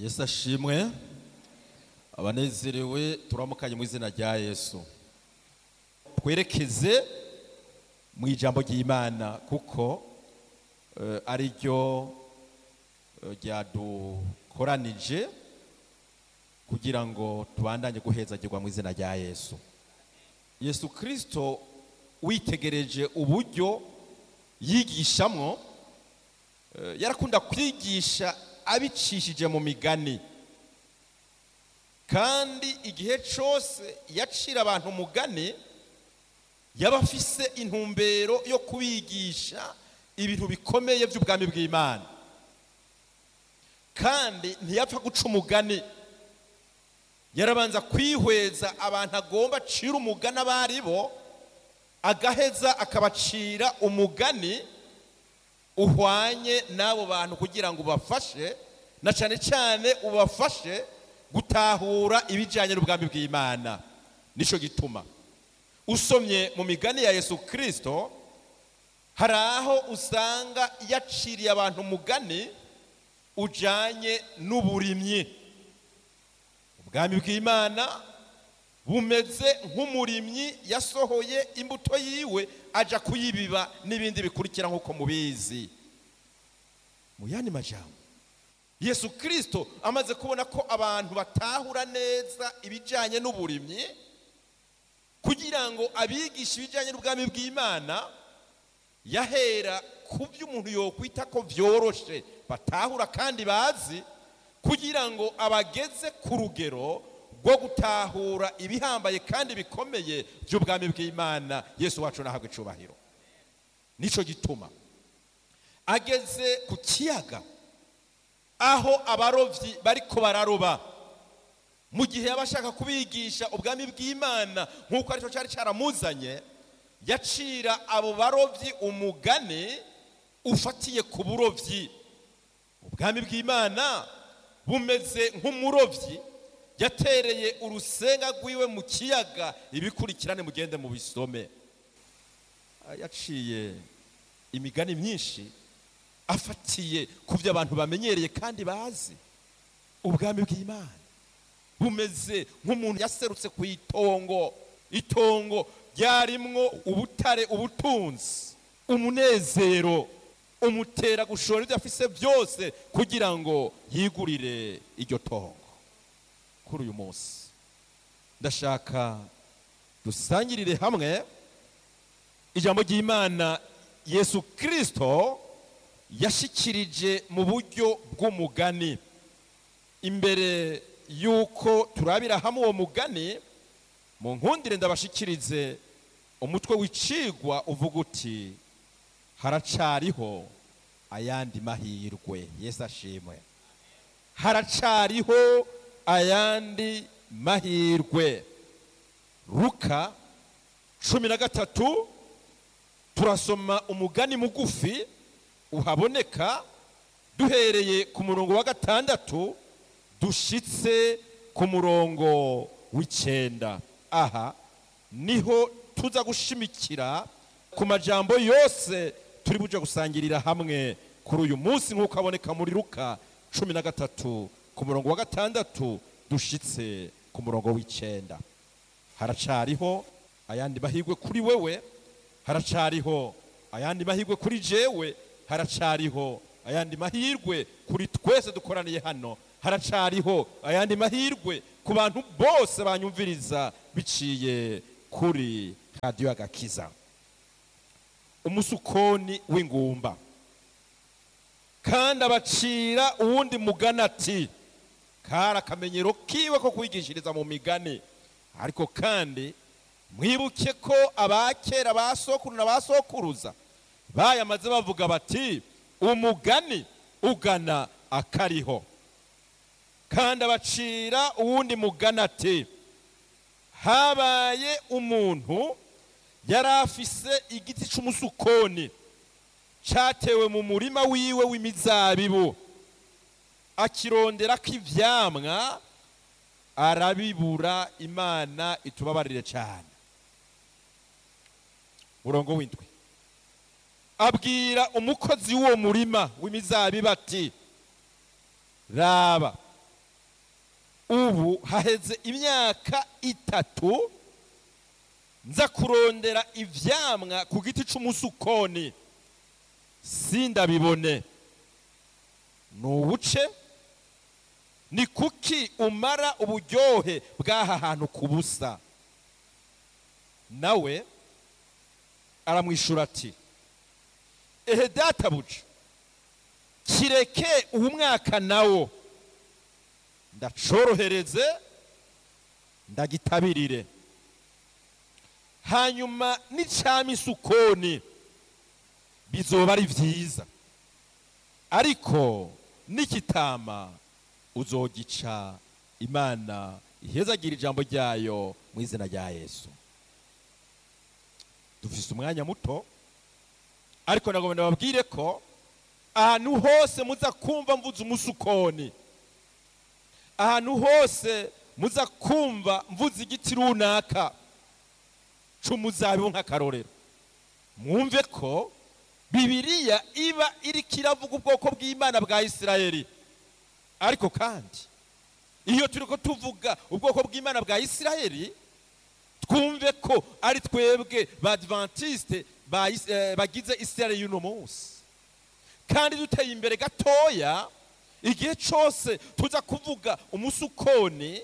Yesu ashimwe. Abanezerewe turamukanye mu izina rya Yesu. Twerekeze mu ijambo ry'Imana kuko ari ryo ryadukoranije kugira ngo tubandanye guhezagirwa mu izina rya Yesu. Yesu Kristo witegereje uburyo yigishamwo, yarakunda kwigisha abicishije mu migani, kandi igihe cyose yacira abantu umugani yaba afise intumbero yo kubigisha ibintu bikomeye by'ubwami bw'Imana. Kandi ntiyapfa guca umugani, yarabanza kwihweza abantu agomba acira umugani abaribo, agaheza akabacira umugani uhwanye n'abo bantu kugira ngo ubafashe, na cyane cyane ubafashe gutahura ibijyanye n'ubwami bw'Imana. Nico gituma usomye mu migani ya Yesu Kristo hari aho usanga yaciriye abantu umugani ujanye n'uburimyi. Ubwami bw'Imana bumeze nk'umurimyi yasohoye imbuto yiwe aja kuyibiba n'ibindi bikurikira nk'uko mubizi. Mu yandi majambo, Yesu Kristo amaze kubona ko abantu batahura neza ibijanye n'uburimyi, kugira ngo abigishe ibijanye n'ubwami bw'Imana, yahera ku byo umuntu yokwita ko vyoroshe batahura kandi bazi, kugira ngo abageze ku rugero rwo gutahura ibihambaye kandi bikomeye by'ubwami bw'Imana. Yesu wacu nahabwe icubahiro. Nico gituma ageze ku kiyaga aho abarovyi bariko bararoba, mu gihe yabashaka kubigisha ubwami bw'Imana nk'uko aricyo cyari cyaramuzanye, yacira abo barovyi umugani ufatiye ku burovyi. Ubwami bw'Imana bumeze nk'umurovyi yatereye urusenga rwiwe mu kiyaga. Ibikurikirane mugende mu bisome. Yaciye imigani myinshi afatiye ku byo abantu bamenyereye kandi bazi. Ubwami bw'Imana bumeze nk'umuntu yaserutse ku itongo ryarimwo ubutare, ubutunzi, umunezero, umutera gushora ibyo afise byose kugira ngo yigurire iryo tongo. Kuri uyu munsi ndashaka dusangirire hamwe ijambo ry'Imana Yesu Kristo yashikirije mu buryo bw'umugani. Imbere yuko turabira hamwe uwo mugani, mu nkundire ndabashikirize umutwe w'icigwa uvuga uti haracariho ayandi mahirwe. Yesu ashimwe. Haracariho ayandi mahirwe. Luka 13 turasoma umugani mugufi uhaboneka duhereye ku murongo wa 6 dushitse ku murongo w'9. Aha niho tuza gushimikira ku majambo yose turi buje gusangirira hamwe kuri uyu munsi, nk'uko aboneka muri Luka 13 ku murongo wa 6 dushitse ku murongo w'9. Haracariho ayandi mahirwe kuri wewe, haracariho ayandi mahirwe kuri jewe, haracariho ayandi mahirwe kuri twese dukoraniye hano, haracariho ayandi mahirwe ku bantu bose banyumviriza biciye kuri Radio Agakiza. Umusukoni w'ingumba kandi abacira uwundi mugani ati, kari akamenyero kiwe ko kwigishiriza mu migani, ariko kandi mwibuke ko abakera basokuru na basokuruza bayamaze bavuga bati umugani ugana akariho. Kandi abacira uwundi mugani ati, habaye umuntu yari afise igiti c'umusukoni cyatewe mu murima wiwe w'imizabibu, akirondera k'ivyamwa arabibura. Imana itubabarire cyane. Murongo w'indwi, abwira umukozi w'uwo murima w'imizabibu ati, raba ubu haheze imyaka 3 nza kurondera ivyamwa ku giti c'umusukoni sindabibone. Nubuce ni kuki umara uburyohe bw'aha hantu kubusa? Nawe aramwishura ati, ehe databuja, kireke uwo mwaka nawo ndacorohereze ndagitabirire, hanyuma n'icami isukoni bizoba ari vyiza, ariko n'ikitama uzogica. Imana ihezagira ijambo ryayo mu izina rya Yesu. Dufise umwanya muto, ariko nagomba ndababwire ko ahantu hose muza kumva mvuze umusukoni, ahantu hose muza kumva mvuze igiti runaka c'umuzabibu nk'akarorero, mwumve ko Bibiliya iba iriko iravuga ubwoko bw'Imana bwa Isirayeli. Ariko kandi iyo turiko tuvuga ubwoko bw'Imana bwa Isirayeli, twumve ko ari twebwe b'Adventiste bagize Isirayeli y'uno munsi. Kandi duteye imbere gatoya, igihe cyose tuza kuvuga umusukoni,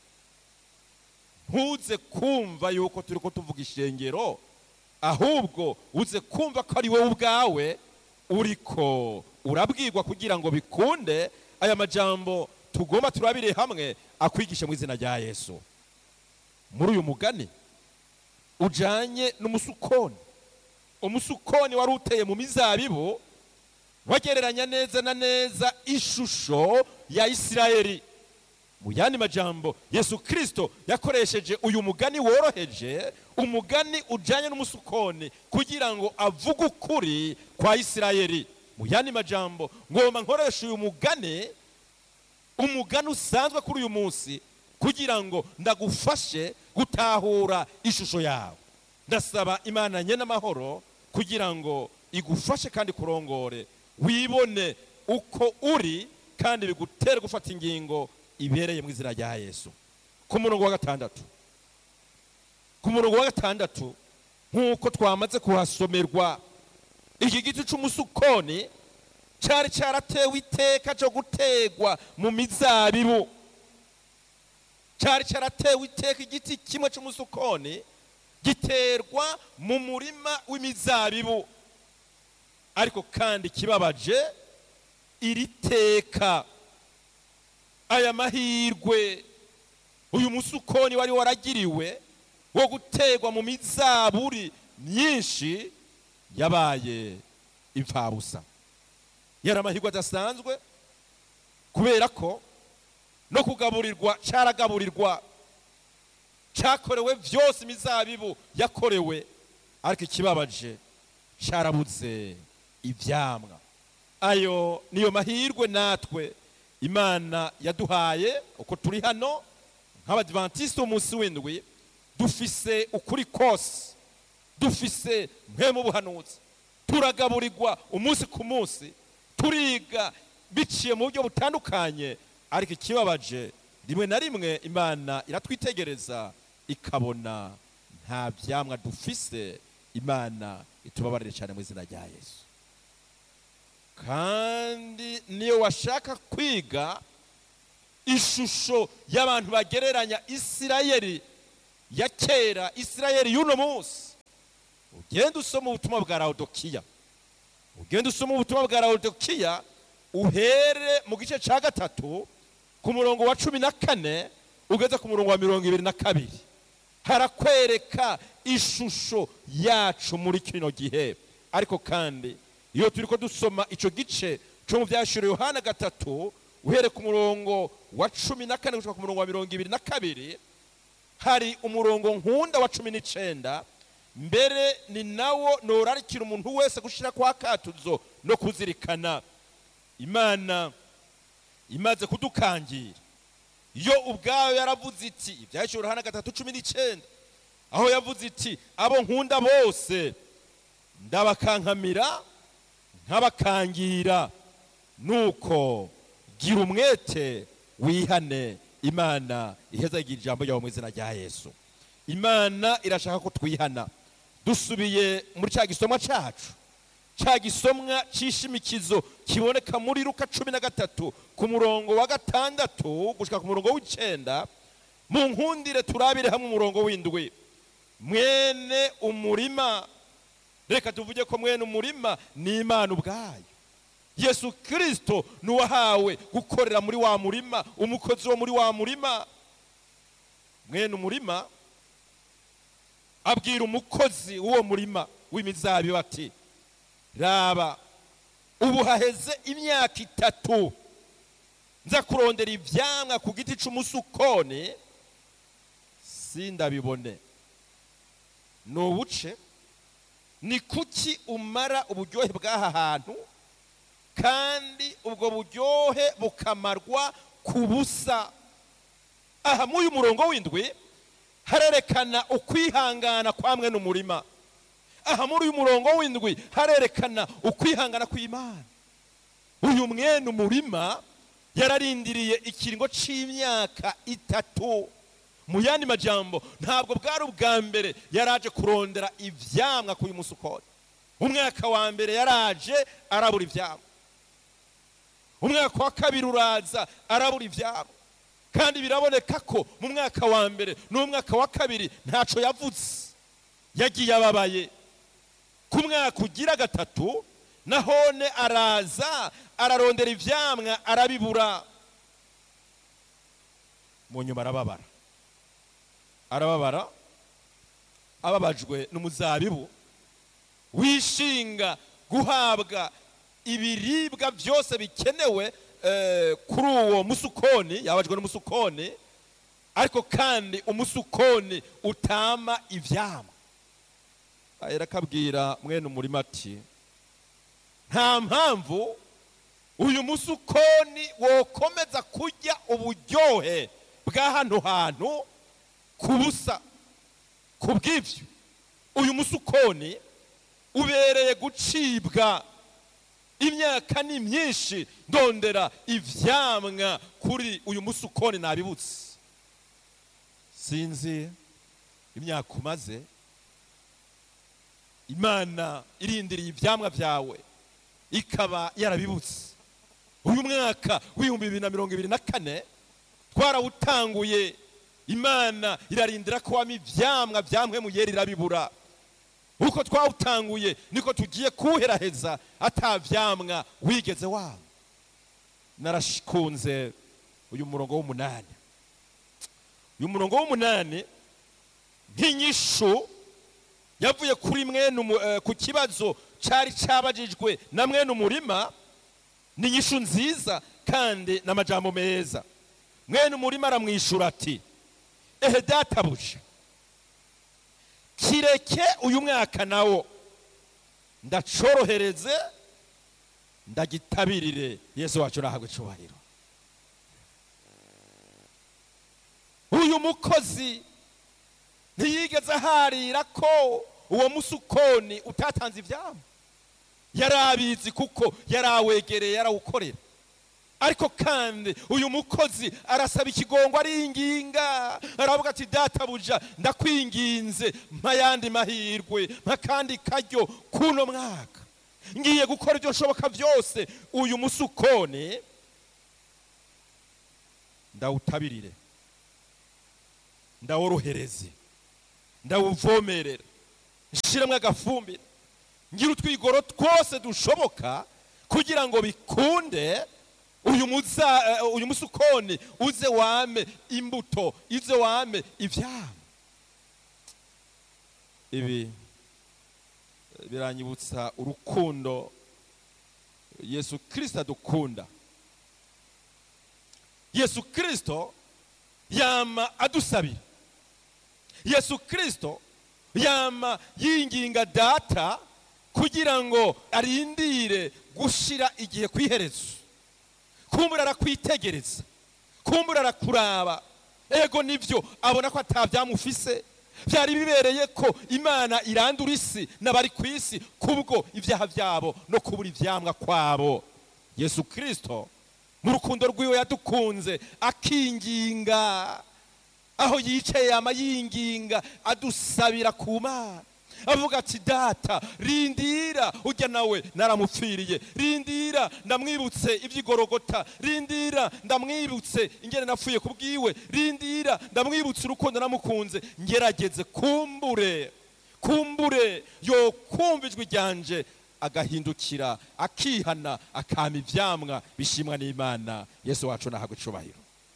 ntuze kumva yuko turiko tuvuga ishengero, ahubwo uze kumva ko ari wowe ubwawe uriko urabwirwa kugira ngo bikunde aya majambo tugomba turabire hamwe akwigishe mu izina rya Yesu. Muri uyu mugani ujanye n'umusukoni, umusukoni wari uteye mu mizabibu, wagereranya neza na neza ishusho ya Isirayeli. Mu yandi majambo, Yesu Kristo yakoresheje uyu mugani woroheje, umugani ujanye n'umusukoni, kugira ngo avuge ukuri kwa Isirayeli. Mu yandi majambo, ngomba nkoresha uyu mugani usanzwe kuri uyu munsi, kugira ngo ndagufashe gutahura ishusho yawe. Ndasaba Imana nyene amahoro kugira ngo igufashe kandi kurongore, wibone uko uri, kandi bigutere gufata ingingo ibereye mu izina rya Yesu. Ku murongo wa gatandatu, nk'uko twamaze kuhasomerwa, iki giti c'umusukoni cari caratewe iteka cyo gutegwa mu mizabibu. Cari caratewe iteka igiti kimwe c'umusukoni giterwa mu murima w'imizabibu. Ariko kandi kibabaje, iri teka, aya mahirwe uyu musukoni wari waragiriwe wo gutegwa mu mizaburi myinshi, yabaye imfabusa. Yari amahirwe adasanzwe, kubera ko no kugaburirwa caragaburirwa, cakorewe vyose imizabibu yakorewe, ariko ikibabaje carabuze ivyamwa. Ayo niyo mahirwe natwe Imana yaduhaye uko turi hano nk'Abadventiste umunsi w'indwi. Dufise ukuri kose, dufise mpemu ubuhanuzi, turagaburirwa umunsi ku munsi, turiga biciye mu buryo butandukanye, ariko ikibabaje rimwe na rimwe Imana iratwitegereza ikabona nta vyamwa dufise. Imana itubabarire cyane mu izina rya Yesu. Kandi niyo washaka kwiga ishusho y'abantu bagereranya Isirayeli ya kera, Isirayeli y'uno munsi, ugenda usoma ubutumwa bwa Laodikiya, uhere mu gice ca 3 ku murongo wa 14 ugeze ku murongo wa 22, harakwereka ishusho yacu muri kino gihe. Ariko kandi iyo turiko dusoma ico gice cyo mu vyashiro Yohana 3 uhere ku murongo wa 14 gushika ku murongo wa 22, hari umurongo nkunda wa 19, mbere ni nawo norarikira umuntu wese gushira kwa katuzo no kuzirikana. Imana imaze kudukangira, yo ubwayo yaravuze iti, ivyashiro Yohana 3:19, aho yavuze iti, abo nkunda bose ndabakankamira nkabakangira, nuko gira umwete wihane imana ihezagira ijambo ryawe mu izina rya Yesu. Imana irashaka ko twihana. Dusubiye muri cya gisomwa cyacu, cya gisomwa cy'ishimikizo kiboneka muri Luka 13 ku murongo wa 6 gushika ku murongo w'9. Mu nkundire turabire hamwe umurongo w'7. Mwene umurima, reka tuvuge ko mwene umurima ni Imana ubwayo. Yesu Kristo nuwahawe gukorera muri wa murima, umukozi wo muri wa murima. Mwene umurima abwira umukozi w'uwo murima w'imizabibu ati, raba, ubu haheze imyaka 3 nza kurondera ivyamwa ku giti c'umusukoni sindabibone. Nubuce, ni kuki umara uburyohe bw'aha hantu kandi ubwo buryohe bukamarwa ku busa? Aha muri uyu murongo w'7 harerekana ukwihangana kwa mwene umurima. Aha muri uyu murongo w'7 harerekana ukwihangana kw'Imana. Uyu mwene umurima yararindiriye ikiringo c'imyaka 3. Mu yandi majambo, ntabwo bwari ubwa mbere yaraje kurondera ivyamwa ku uyu musukoni. Umwaka wa mbere yaraje arabura ivyamwa, umwaka wa kabiri uraza arabura ivyamwa, kandi biraboneka ko mu mwaka wa mbere n'umwaka wa kabiri ntaco yavuze, yagiye ababaye. Ku mwaka ugira 3 nahone araza ararondera ivyamwa arabibura. Mu nyuma arababara, ababajwe n'umuzabibu wishinga guhabwa ibiribwa byose bikenewe kuri uwo musukoni. Yabajwe n'umusukoni, ariko kandi umusukoni utama ivyamwa. Ahera akabwira mwene umurima ati, nta mpamvu uyu musukoni wokomeza kurya uburyohe bwa hano hantu kubusa. Kubw'ivyo uyu musukoni ubereye gucibwa. Imyaka ni myinshi ndondera ivyamwa kuri uyu musukoni nabibutse. Sinzi imyaka umaze, Imana irindiriye ivyamwa vyawe ikaba yarabibutse. Uyu mwaka w'2024 twarawutanguye, Imana irarindira ko wama ivyamwa vyamwe mu yeri irabibura. Uko twawutanguye niko tugiye kuheraheza atavyamwa wigeze wanga. Narashikunze uyu murongo w'8. Uyu murongo w'8 nk'inyishu yavuye kuri mwene ku kibazo cari cabajijwe na mwene umurima. Ni inyishu nziza kandi n'amajambo meza. Mwene umurima aramwishura ati, ehe databuja, kireke uyu mwaka nawo ndacorohereze ndagitabirire. Yesu wacu arahabwa icubahiro. Uyu mukozi ntiyigeze aharira ko uwo musukoni utatanze ivyamwa. Yarabizi kuko yarawegereye, yarawukorera. Ariko kandi uyu mukozi arasaba ikigongo, aringinga, aravuga ati, databuja, ndakwinginze mpa yandi mahirwe, mpa kandi karyo kuno mwaka, ngiye gukora ibyo nshoboka byose uyu musukoni ndawutabirire, ndaworohereze, ndawuvomerera, nshiremwe agafumbire, ngira utwigoro twose dushoboka kugira ngo bikunde uyu musukoni uze wame imbuto, ize wame ivyamwa. Ibi biranyibutsa urukundo Yesu Kristo adukunda. Yesu Kristo yama adusabira. Yesu Kristo yama yinginga data kugira ngo arindire gushira igihe kwiherezo. Kumbura arakwitegereza, kumbura arakuraba. Ego nivyo abona ko atavyamufise, byari bibereye ko Imana irandura isi n'abari ku isi kubwo ivyaha vyabo no kubura ivyamwa kwabo. Yesu Kristo mu rukundo rwiwe yadukunze akinginga, aho yicaye yama yinginga adusabira ku Mana, avuga ati data rindira, ujya nawe naramupfiriye, rindira ndamwibutse iby'igorogota, rindira ndamwibutse ingene napfuye kubwiwe, rindira ndamwibutse urukundo namukunze, ngerageze kumbure yo kumva ijwi ryanje agahindukira akihana akama ivyamwa bishimwa n'Imana. Yesu wacu nahabwe icubahiro.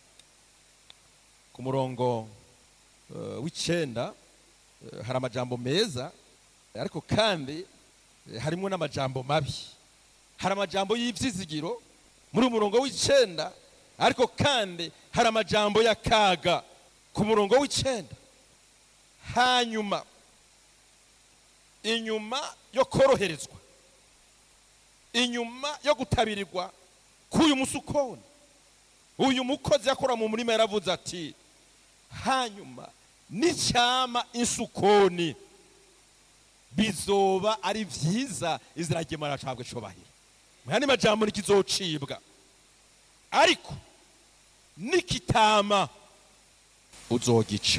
Ku murongo w'icenda hari amajambo meza, ariko kandi harimo n'amajambo mabi. Hari amajambo y'ivyizigiro muri umurongo w'icenda, ariko kandi hari amajambo y'akaga ku murongo w'icenda. Hanyuma inyuma yo koroherezwa, inyuma yo gutabirirwa k'uyu musukoni, uyu mukozi yakora mu murima yaravuze ati hanyuma n'icyama insukoni bizoba ari vyiza, iziragema aracabwe cobahira. Mwani majambo nikizocibwa, ariko nikitama uzogica.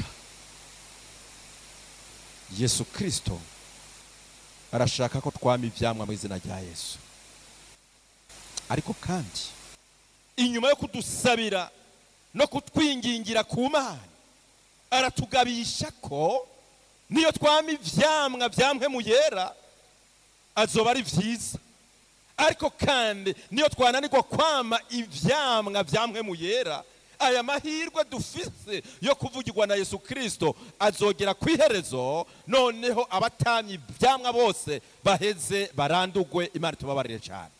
Yesu Kristo arashaka ko twama ivyamwa mu izina rya Yesu, ariko kandi inyuma yo kudusabira no kutwingingira ku Mana, aratugabisha ko niyo twama ivyamwa vyamwe mu yera azoba ari vyiza, ariko kandi niyo twananirwa kwama ivyamwa vyamwe mu yera, aya mahirwe dufise yo kuvugirwa na Yesu Kristo azogera kwiherezo, noneho abatamye ivyamwa bose baheze barandugwe. Imana tubabarire cyane.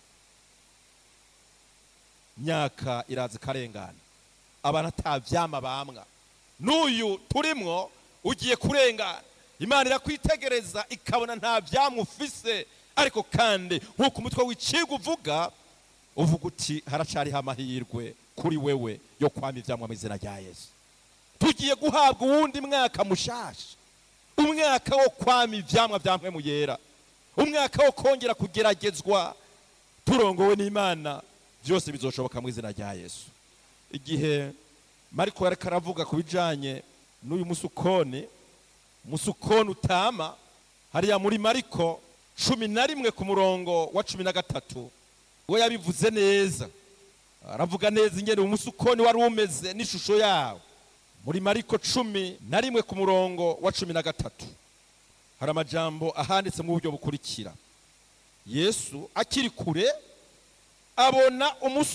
Myaka irazi karengana, abana atavyama bamwa, n'uyu turimwo ugiye kurengana. Imana irakwitegereza ikabona nta vyamwa ufise, ariko kandi nk'uko umutwe w'icigwa uvuga uti haracariho amahirwe kuri wewe yo kwama ivyamwa mu izina rya Yesu. Tugiye guhabwa uwundi mwaka mushasha, umwaka wo kwama ivyamwa vyamwe mu yera, umwaka wo kongera kugeragezwa turongowe n'Imana. Byose bizoshoboka mu izina rya Yesu. Igihe Mariko yariko aravuga ku bijanye n'uyu musukoni utama, hariya muri Mariko 11 ku murongo wa 13, we yabivuze neza, aravuga neza ingene umusukoni wari umeze n'ishusho yawo. Muri Mariko 11 ku murongo wa 13 hari amajambo ahanditse mu buryo bukurikira: Yesu akiri kure abona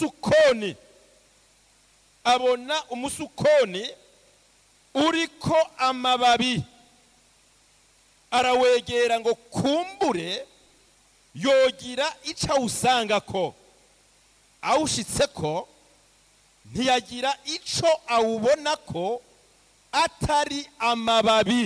umusukoni uriko amababi, arawegera ngo kumbure yogira ico awusangako. Awushitseko ntiyagira ico awubonako atari amababi.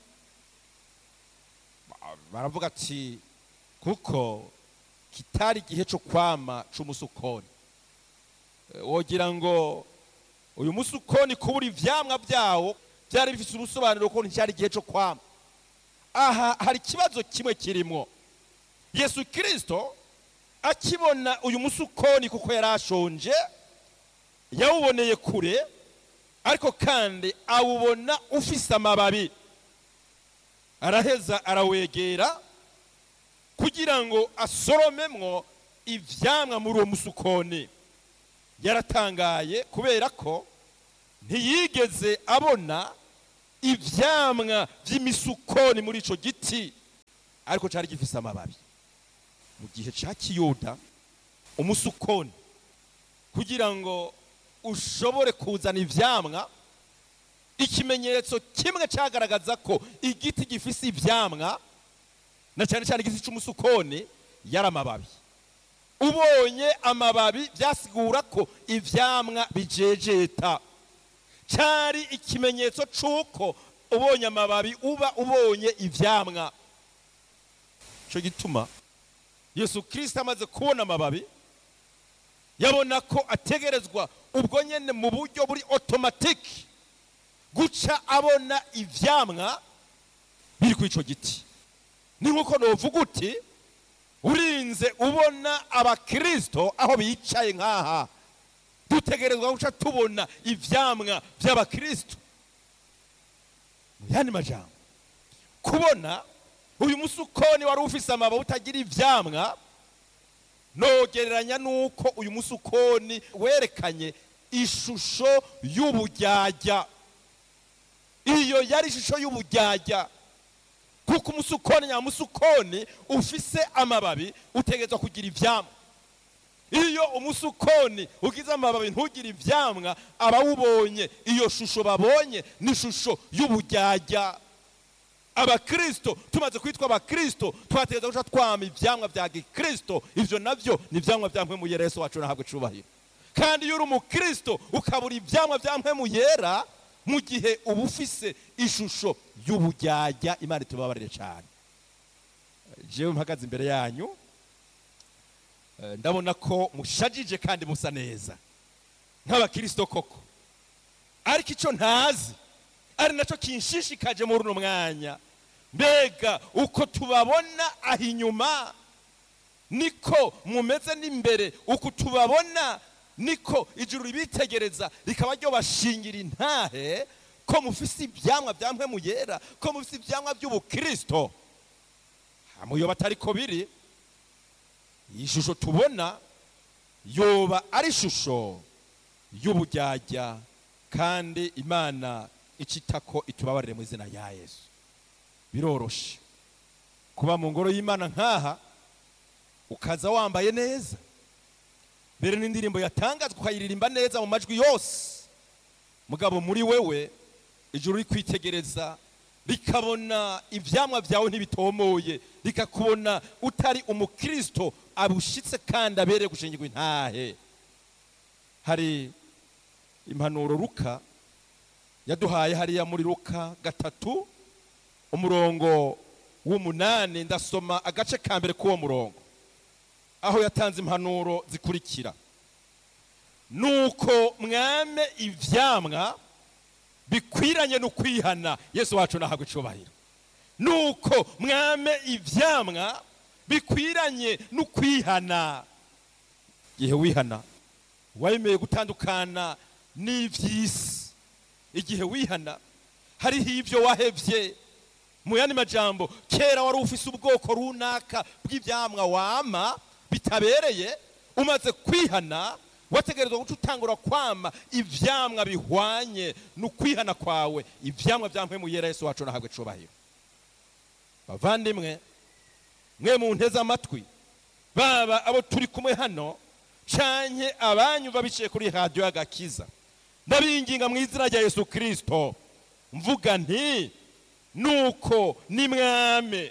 Baravuga ati kuko kitari igihe cyo kwama c'umusukoni. Wogira ngo uyu musukoni kubura ivyamwa vyawo byari bifite ubusobanuro ko nticyari igihe cyo kwama. Aha hari ikibazo kimwe kirimo. Yesu Kristo akibona uyu musukoni kuko yarashonje, yawuboneye kure, ariko kandi awubona ufise amababi, araheza arawegera kugira ngo asoromemwo ivyamwa muri uwo musukoni. Yaratangaye kubera ko ntiyigeze abona ivyamwa vy'imisukoni muri ico giti, ariko cari gifise amababi. Mu gihe ca Kiyuda umusukoni kugira ngo ushobore kuzana ivyamwa, ikimenyetso kimwe cagaragaza ko igiti gifise ivyamwa, na cyane cyane igiti c'umusukoni, yari amababi. Ubonye amababi byasigura ko ivyamwa bijejeta. Cyari ikimenyetso c'uko ubonye amababi uba ubonye ivyamwa. Cyo gituma Yesu Kristo amaze kubona amababi, yabona ko ategerezwa ubwo nyene mu buryo buri automatique guca abona ivyamwa biri ku ico giti. Ni nkuko novuga uti urinze ubona abakristo aho bicaye nkaha dutegerezwa guca tubona ivyamwa by'abakristo. Mu yandi majambo, kubona uyu musukoni wari ufise amababi utagira ivyamwa, nogereranya nuko uyu musukoni werekanye ishusho y'uburyarya. Iyo yari ishusho y'uburyarya, kuko umusukoni nyamusukoni ufise amababi utegerezwa kugira ivyamwa. Iyo umusukoni ugize amababi ntugire ivyamwa, abawubonye iyo shusho babonye ni ishusho y'uburyarya. Abakristo tumaze kwitwa abakristo twategerezwa guca twama ivyamwa vya gikristo. Ivyo navyo ni ivyamwa vya mpwemu yera, Yesu wacu nahabwe icubahiro. Kandi iyo uri umukristo ukabura ivyamwa vya mpwemu yera, mu gihe uba ufise ishusho y'uburyarya, Imana itubabarire cyane. Jewe mpagaze imbere yanyu ndabona ko mushajije kandi musa neza nk'abakristo koko, ariko icyo ntazi ari naco kinshishikaje muri uno mwanya, mbega uko tubabona aho inyuma niko mumeze n'imbere, uko tubabona niko ijuru ribitegereza rikaba ryo bashingira intahe ko mufise ivyamwa vya mpwemu yera, ko mufise ivyamwa by'ubukristo. Hamuyo batariko biri, iyi shusho tubona yoba ari ishusho y'uburyarya, kandi Imana icitako itubabarire mu izina rya Yesu. Biroroshe kuba mu ngoro y'Imana nkaha ukaza wambaye neza, mbere n'indirimbo yatangazwe ukayiririmba neza mu majwi yose, mugabo muri wewe ijuru rikwitegereza rikabona ivyamwa vyawe ntibitomoye, rikakubona utari umukristo abushitse kandi abereye gushingirwa intahe. Hari impanuro Luka yaduhaye hariya muri Luka 3 umurongo w'8, ndasoma agace ka mbere k'uwo murongo, aho yatanze impanuro zikurikira: nuko mwame ivyamwa bikwiranye no kwihana. Yesu wacu nahabwe icubahiro. Nuko mwame ivyamwa bikwiranye no kwihana. Igihe wihana wemeye gutandukana n'ivyisi, igihe wihana hariho ivyo wahevye. Mu yandi majambo, kera wari ufise ubwoko runaka bw'ivyamwa wama bitabereye, umaze kwihana wategerezwa guca utangura kwama ivyamwa bihwanye no kwihana kwawe, ivyamwa vya mpwemu yera. Yesu wacu nahabwe icubahiro. Bavandimwe, mwe mu nteze amatwi, baba abo turi kumwe hano canke abanyu babiciye kuri radio y'agakiza, ndabinginga mu izina rya Yesu Kristo, mvuga nti nuko nimwame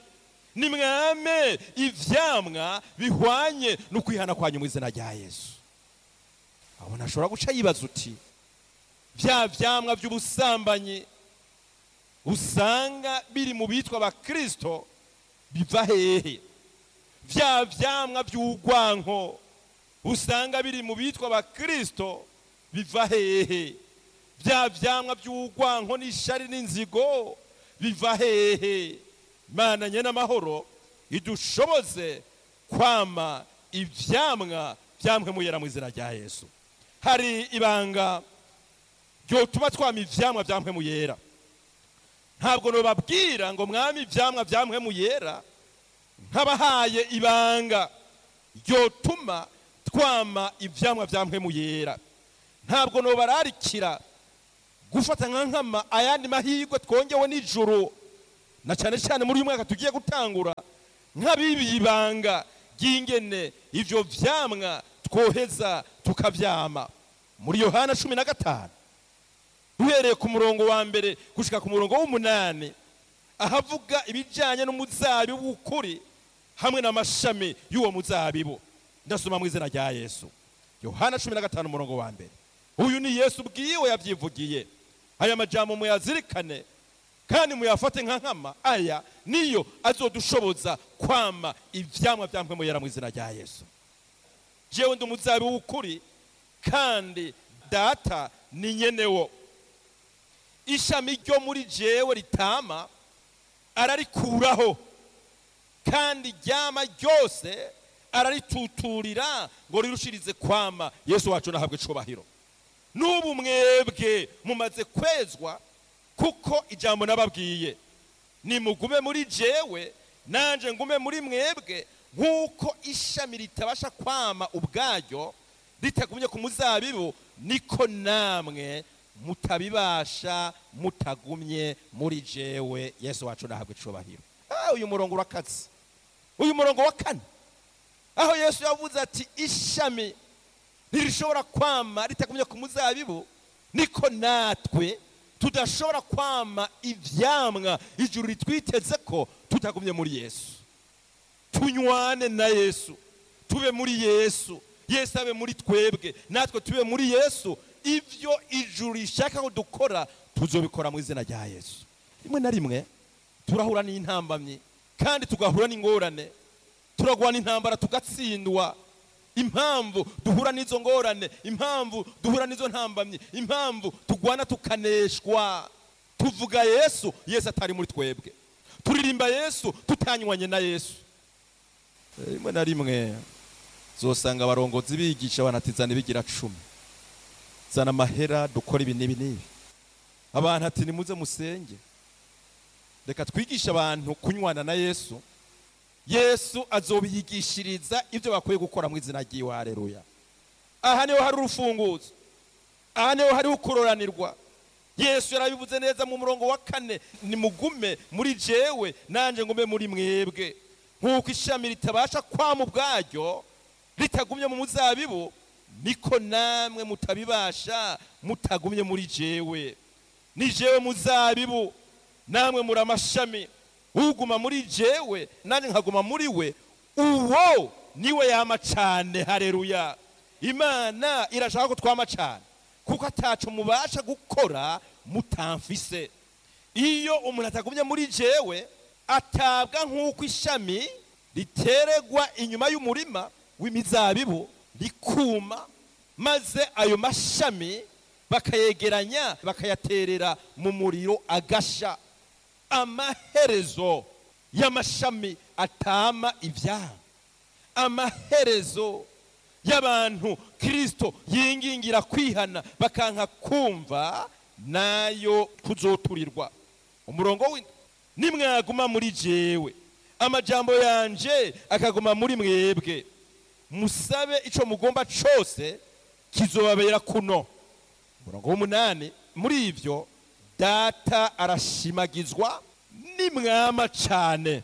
ivyamwa bihwanye no kwihana kwanyu mu izina rya Yesu. Aho nashobora guca yibaza uti, vya vyamwa by'ubusambanyi usanga biri mu bitwa abakristo biva hehe? Vya vyamwa by'ugwanko usanga biri mu bitwa abakristo biva hehe? Vya vyamwa by'ugwanko n'ishari n'inzigo biva hehe? Imana nyene amahoro idushoboze kwama ivyamwa vya mpwemu yera mu izina rya Yesu. Hari ibanga ryotuma twama ivyamwa vya mpwemu yera. Ntabwo nobabwira ngo mwami ivyamwa vya mpwemu yera nkabahaye ibanga ryotuma twama ivyamwa vya mpwemu yera. Ntabwo nobararikira gufata nkama ayandi mahirwe twongewe n'ijuru, na cyane cyane muri uyu mwaka tugiye gutangura, nk'abibi ibanga ry'ingene ivyo vyamwa twoheza tukavyama. Muri Yohana 15 duhereye ku murongo wa mbere gushika ku murongo w'8, ahavuga ibijanye n'umuzabibu w'ukuri hamwe n'amashami y'uwo muzabibu. Ndasoma mu izina rya Yesu. Yohana 15 umurongo wa mbere. Uyu ni Yesu bwiwe yavyivugiye. Aya majambo muyazirikane kandi muyafate nka nkama, aya niyo azodushoboza kwama ivyamwa vya mpwemu yera mu izina rya Yesu. Jewe ndi umuzabibu w'ukuri kandi data ni nyenewo. Ishami ryo muri jewe ritama ararikuraho, kandi ryama ryose ararituturira ngo rirushirize kwama. Yesu wacu nahabwe icubahiro. N'ubu mwebwe mumaze kwezwa, kuko ijambo nababwiye nimugume muri jewe nanje ngume muri mwebwe, nk'uko ishami ritabasha kwama ubwaryo ritagumye ku muzabibu, niko namwe mutabibasha mutagumye muri jewe. Yesu wacu nahabwe icubahiro. Uyu murongo urakaze. Uyu murongo wa 4, aho Yesu yavuze ati ishami ntirishobora kwama ritagumye ku muzabibu, niko natwe tudashobora kwama ivyamwa ijuru ritwiteze ko tutagumye muri Yesu. Tunywane na Yesu, tube muri Yesu, Yesu abe muri twebwe, natwe tube muri Yesu. Ivyo ijuru rishaka ko dukora tuzobikora mu izina rya Yesu. Rimwe na rimwe turahura n'intambamyi kandi tugahura n'ingorane, turagwana intambara tugatsindwa. Impamvu duhura n'izo ngorane, impamvu duhura n'izo ntambamyi, impamvu tugwana tukaneshwa, tuvuga Yesu, Yesu atari muri twebwe, turirimba Yesu tutanywanye na Yesu. Rimwe na rimwe zosanga abarongozi bigisha banatizana bigira 10, zana amahera dukora ibi n'ibi n'ibi. Abantu ati nimuze musenge, reka twigisha abantu kunywana na Yesu. Yesu azobiyigishiriza ibyo bakwiye gukora mu izina ry'iwe. Haleluya. Aha niho hari urufunguzo, aha niho hari ukororanirwa. Yesu yarabivuze neza mu murongo wa 4, nimugume muri jewe nanje ngume muri mwebwe, nk'uko ishami ritabasha kwama ubwaryo ritagumye mu muzabibu, niko namwe mutabibasha mutagumye muri jewe. Ni jewe muzabibu, namwe muri amashami. Uguma muri jewe nanje nkaguma muri we, uwo niwe yama cane. Haleluya. Imana irashaka ko twama cane, kuko ataco mubasha gukora mutamfise. Iyo umuntu atagumye muri jewe, atabwa nk'uko ishami riteregwa inyuma y'umurima w'imizabibu rikuma, maze ayo mashami bakayegeranya bakayaterera mu muriro agasha. Amaherezo y'amashami atama ivyamwa, amaherezo y'abantu Kristo yingingira kwihana bakanka kumva, nayo kuzoturirwa. Umurongo w'indwi, nimwaguma muri jewe amajambo yanje akaguma muri mwebwe, musabe ico mugomba cose kizobabera kuno. Umurongo w'umunani, muri ivyo Data arashimagizwa nimwama cane,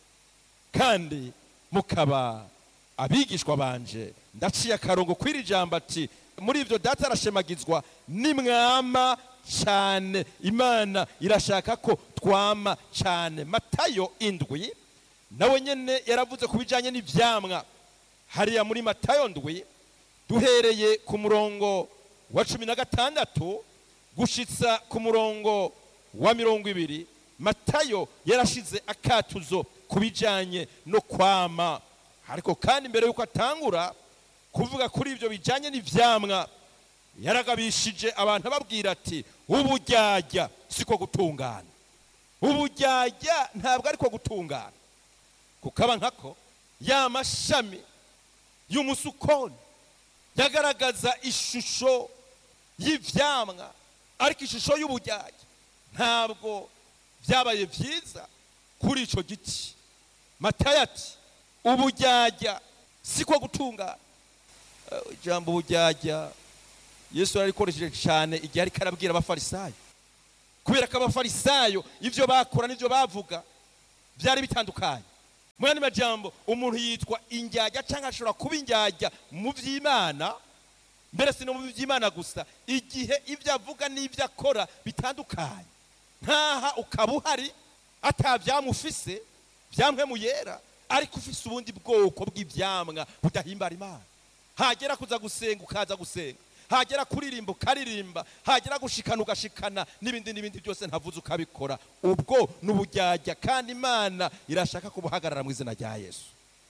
kandi mukaba abigishwa banje. Ndaciye akarongo kw'iri jambo ati muri ivyo Data arashimagizwa nimwama cane. Imana irashaka ko twama cane. Matayo 7 nawe nyene yaravuze kubijanye n'ivyamwa. Hariya muri Matayo 7 duhereye ku murongo wa 16 gushitsa ku murongo wa 20, Matayo yarashize akatuzo kubijanye no kwama. Ariko kandi mbere yuko atangura kuvuga kuri ivyo bijanye n'ivyamwa, yaragabishije abantu ababwira ati uburyarya siko gutungana. Uburyarya ntabwo ariko gutungana, kukaba nkako ya mashami y'umusukoni yagaragaza ishusho y'ivyamwa, ariko ishusho y'uburyarya ntabwo byabaye vyiza kuri ico giti. Matayo ati uburyarya siko gutungana. Ijambo uburyarya Yesu yarikoresheje cyane igihe ariko arabwira abafarisayo, kubera ko abafarisayo ivyo bakora n'ivyo bavuga byari bitandukanye. Mwene majambo, umuntu yitwa indyarya cyangwa ashobora kuba indyarya mu vy'Imana, mbere sino mu vy'Imana gusa, igihe ivyo avuga n'ivyo akora bitandukanye. Ntaha ukaba uhari atavyamufise vyamwe mu yera, ariko ufise ubundi bwoko bw'ivyamwa budahimbara Imana. Hagera kuza gusenga ukaza gusenga, hagera kuririmba ukaririmba, hagera gushikana ugashikana, n'ibindi byose ntavuze ukabikora. Ubwo n'uburyarya, kandi Imana irashaka kubuhagarara mu izina rya Yesu.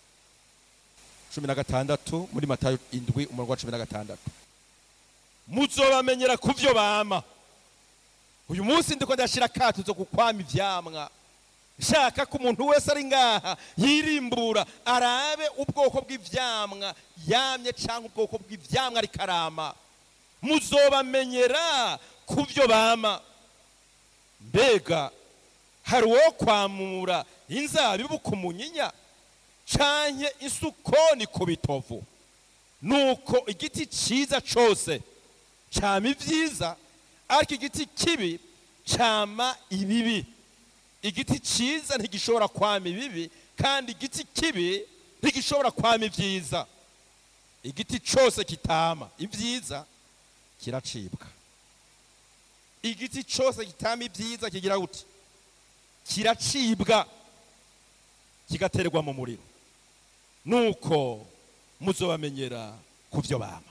16 muri Matayo 7 umurongo wa 16, muzobamenyera kuvyo bama. Uyu munsi ndiko ndashira katuzo kukwama ivyamwa. nshaka ko umuntu wese ari ngaha yirimbura arabe ubwoko bw'ivyamwa yamye cyangwa ubwoko bw'ivyamwa ari karama, muzobamenyera kuvyo bama. Mbega hari uwo kwamura inzabibu ku munyinya canke isukoni ku bitovu? Nuko igiti ciza cose cama ivyiza, ariko igiti kibi cama ibibi. Igiti ciza ntigishobora kwama ibibi, kandi igiti kibi ntigishobora kwama ivyiza. Igiti cose kitama ivyiza kiracibwa. Igiti cose kitama ivyiza kigira gute? Kiracibwa kigaterwa mu muriro. Nuko muzobamenyera kuvyo bama.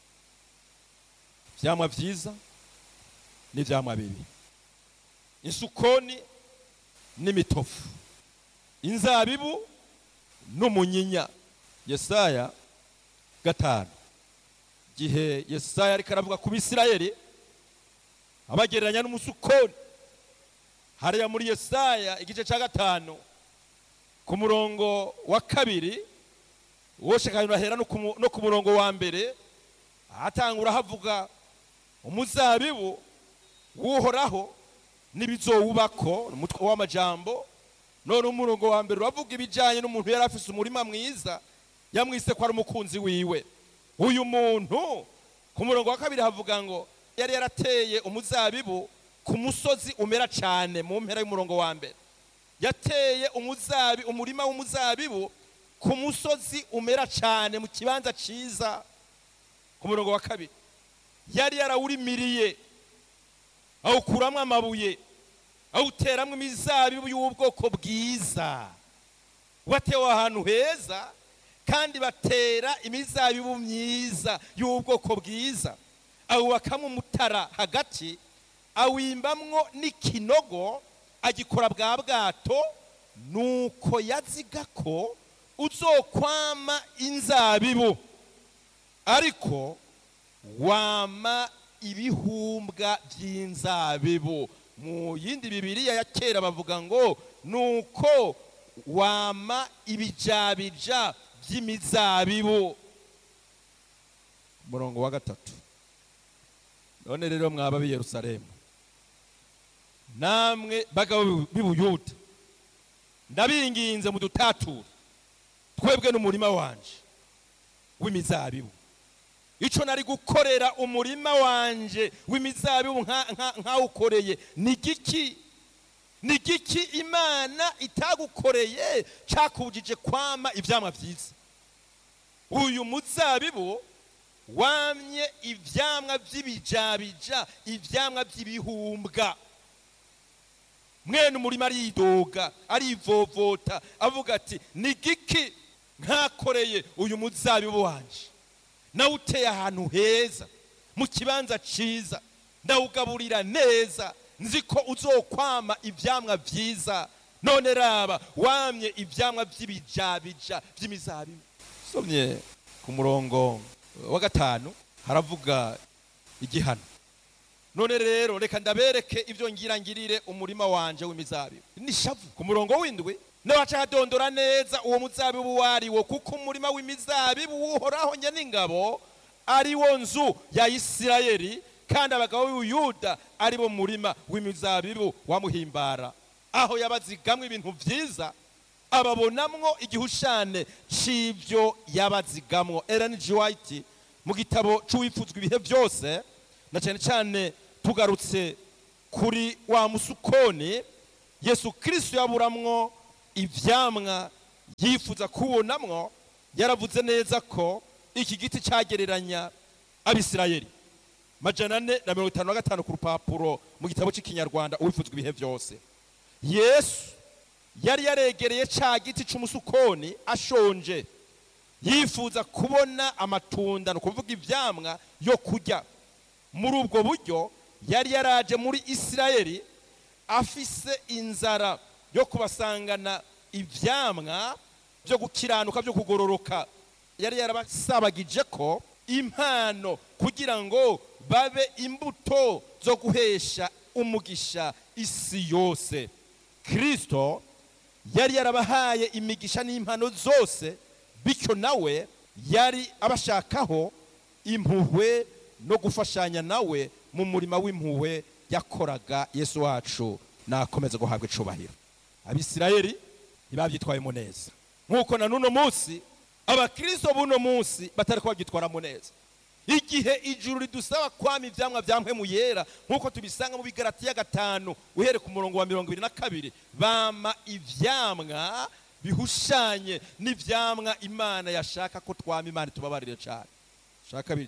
Vyamwa vyiza n'ivyamwa bibi, isukoni n'imitofu, inzabibu n'umunyinya. Yesaya 5, gihe Yesaya ariko aravuga ku Bisirayeli abagereranya n'umusukoni, hariya muri Yesaya igice ca 5 ku murongo wa 2 woshekanyura hera no ku murongo wa 1 atangura havuga umuzabibu wuhoraho n'ibizowubako, umutwe w'amajambo. None umurongo wa 1 uravuga ibijanye n'umuntu yari afise umurima mwiza, yamwise ko ari umukunzi wiwe. Uyu muntu ku murongo wa 2 havuga ngo yari yarateye umuzabibu ku musozi umera cyane. Mu mpera y'umurongo wa 1 yateye umurima w'umuzabibu ku musozi umera cyane, mu kibanza ciza. Ku murongo wa 2 yari yarawurimiriye, awukuramwo amabuye, awuteramwo imizabibu y'ubwoko bwiza. Watewe ahantu heza, kandi batera imizabibu myiza y'ubwoko bwiza. Awubakamwo umutara hagati, awimbamwo n'ikinogo, agikora bwa bwato. Nuko yaziga ko uzokwama inzabibu, ariko wama ibihumbwa by'inzabibu. Mu yindi Bibiliya ya kera bavuga ngo nuko wama ibijabija by'imizabibu. Murongo wa 3, none rero mwaba b'i Yerusalemu, namwe bagabo b'Ubuyuda, ndabinginze mudutature twebwe n'umurima wanje w'imizabibu. Ico nari gukorera umurima wanje w'imizabibu nkawukoreye ni giki? Ni giki Imana itagukoreye cakubujije kwama ivyamwa vyiza? Uyu muzabibu wamye ivyamwa vy'ibijabija, ivyamwa vy'ibihumbwa. Mwene umurima aridoga, arivovota, avuga ati ni giki nkakoreye uyu muzabibu wanje? Nawuteye ahantu heza, mu kibanza ciza, ndawugaburira neza, nzi ko uzokwama ivyamwa vyiza. None raba wamye ivyamwa vy'ibijabija vy'imizabibu. Somye ku murongo wa 5 haravuga igihano. None rero reka ndabereke ivyo ngirangirire umurima wanje w'imizabibu. Nishavu ku murongo w'indwi nabaca hadondora neza uwo muzabibu wariwo, kuko umurima w'imizabibu wuhoraho nyeningabo ari wo nzu ya Isirayeli, kandi abagabo b'Ubuyuda ari bo murima w'imizabibu wamuhimbara. Aho yabazigamwe ibintu vyiza, ababonamwo igihushane c'ivyo yabazigamwo. Ellen G. White mu gitabo c'uwifuzwa ibihe byose, na cyane cyane tugarutse kuri wa musukoni Yesu Kristo yaburamwo ivyamwa yifuza kubonamwo, yaravuze neza ko iki giti cyagereranya Abisirayeli. 455 ku rupapuro mu gitabo cy'ikinyarwanda uwifuzwa ibihe byose. Yesu yari yaregereye ca giti c'umusukoni ashonje, yifuza kubona amatunda, no kuvuga ivyamwa yo kurya. Muri ubwo buryo yari yaraje muri Isirayeli afise inzara yo kubasangana ivyamwa byo gukiranuka, byo kugororoka. Yari yarabasabagije ko impano kugira ngo babe imbuto zo guhesha umugisha isi yose. Kristo yari yarabahaye imigisha n'impano zose, bityo nawe yari abashakaho impuhwe no gufashanya nawe mu murima w'impuhwe yakoraga. Yesu wacu nakomeze guhabwa icubahiro. Abisirayeli ntibabyitwayemo neza, nk'uko na n'uno munsi abakristo b'uno munsi batari ko babyitwaramo neza. Igihe ijuru ridusaba kwama ivyamwa vya mpwemu yera, nk'uko tubisanga mu Bigalatiya 5 uhere ku murongo wa 22, bama ivyamwa bihushanye n'ivyamwa Imana yashaka ko twama. Imana tubabarire cyane. Kabiri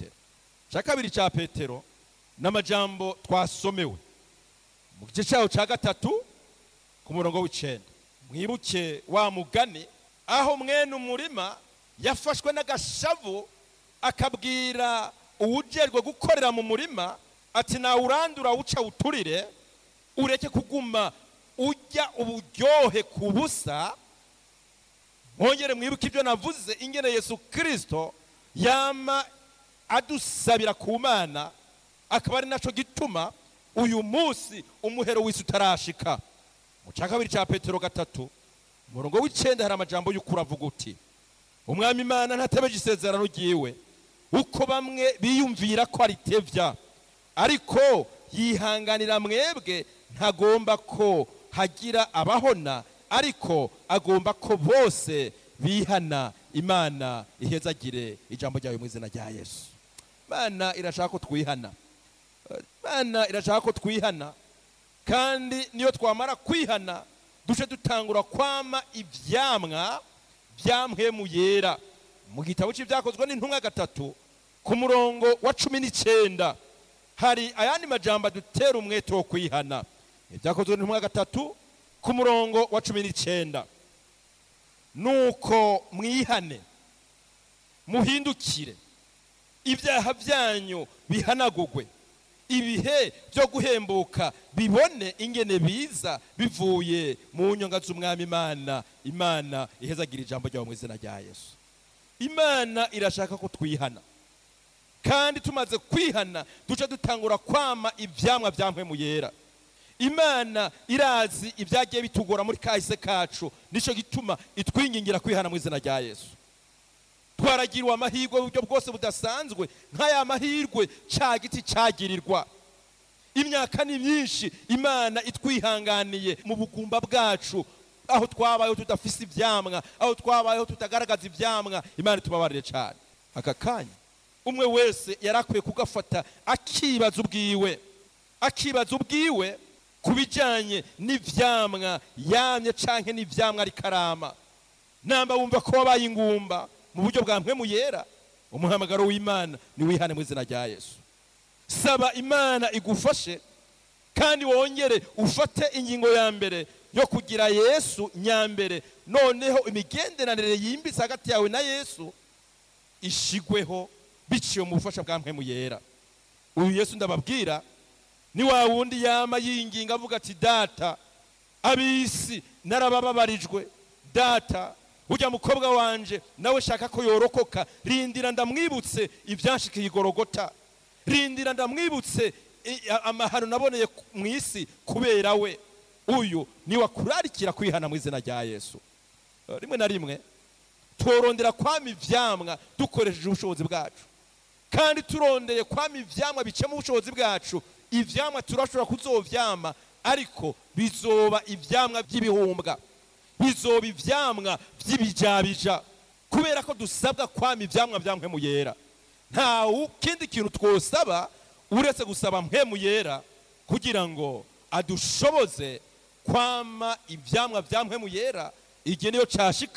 ca Petero n'amajambo twasomewe mu gice cyawo ca 3 ku murongo w'9. Mwibuke wa mugani aho mwene umurima yafashwe n'agashavu akabwira uwujerwe gukorera mu murima ati nawe urandura uca uturire, ureke kuguma ujya uburyohe ku busa. Mwongere mwibuke ibyo navuze, ingene Yesu Kristo yama adusabira ku Mana, akaba ari naco gituma uyu munsi umuhero w'isi utarashika. Mu ca kabiri ca Petero 3 umurongo w'9 hari amajambo y'ukuri avuga uti, umwami Imana ntatebeje isezerano ryiwe uko bamwe biyumvira ko aritevya, ariko yihanganira mwebwe, ntagomba ko hagira abahona, ariko agomba ko bose bihana. Imana ihezagire ijambo ryawe mu izina rya Yesu. Imana irashaka ko twihana. Imana irashaka ko twihana, kandi niyo twamara kwihana duce dutangura kwama ivyamwa vya mpwemu yera. Mu gitabo c'Ivyakozwe n'Intumwa 3 ku murongo wa 19 hari ayandi majambo dutera umwete wo kwihana. Ivyakozwe n'Intumwa 3 ku murongo wa 19, nuko mwihane muhindukire ibyaha byanyu bihanagugwe, ibihe byo guhembuka bibone ingene biza bivuye mu nyonga z'umwami Imana. Imana ihezagira ijambo ryawe mu izina rya Yesu. Imana irashaka ko twihana, kandi tumaze kwihana duce dutangura kwama ivyamwa vya mpwemu yera. Imana irazi ibyagiye bitugora muri kahise kacu, nico gituma itwingingira kwihana mu izina rya Yesu. Twaragirwa amahirwe uburyo bwose budasanzwe, nk'aya mahirwe ca giti cagirirwa. Imyaka ni myinshi Imana itwihanganiye mu bugumba bwacu, aho twabayeho tudafise ivyamwa, aho twabayeho tutagaragaza ivyamwa. Imana tubabarire cyane. Aka kanya umwe wese yarakwiye kugafata akibaza ubwiwe kubijanye n'ivyamwa yamye canke n'ivyamwa ari karama. Namba wumva ko wabaye ingumba mu buryo bwa mpwemu yera, umuhamagaro w'Imana ni wihane mu izina rya Yesu. Saba Imana igufashe, kandi wongere ufate ingingo ya mbere yo kugira Yesu nyambere, noneho imigenderanire yimbitse hagati yawe na Yesu ishigweho biciye mu bufasha bwa mpwemu yera. Uyu Yesu ndababwira ni wa wundi yama yinginga avuga ati, data abisi narabababarijwe, data ujya mukobwa wanje nawe shaka ko yorokoka, rindira ndamwibutse ibyanshikiye igorogota, rindira ndamwibutse amahano naboneye mu isi kubera we. Uyu ni wakurarikira kwihana mu izina rya Yesu. Rimwe na rimwe turondera kwama ivyamwa dukoresheje ubushobozi bwacu, kandi turondeye kwama ivyamwa bice mu bushobozi bwacu. Ivyamwa turashobora kuzovyama, ariko bizoba ivyamwa by'ibihumbwa, bizoba ivyamwa by'ibijabija, kubera ko dusabwa kwama ivyamwa vya mpwemu yera. Nta kindi kintu twosaba uretse gusaba mpwemu yera kugira ngo adushoboze kwama ivyamwa vya mpwemu yera. Igihe niyo cashika